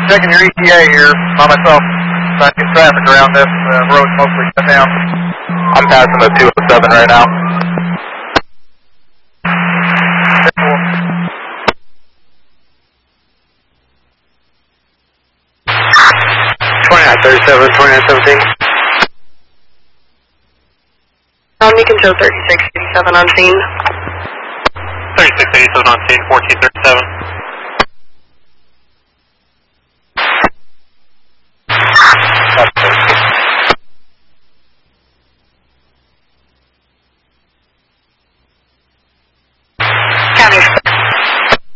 checking your ETA here by myself. Trying to get traffic around this road mostly shut down. I'm passing the 207 right now. 2937, 2917. You can show 3687 on scene. 3687 on scene, 1437.